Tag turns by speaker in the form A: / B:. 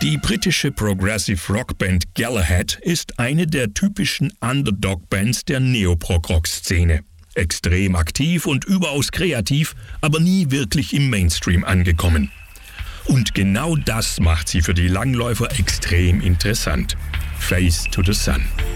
A: Die britische Progressive Rockband Galahad ist eine der typischen Underdog-Bands der Neoprog-Rock-Szene. Extrem aktiv und überaus kreativ, aber nie wirklich im Mainstream angekommen. Und genau das macht sie für die Langläufer extrem interessant. Face to the Sun.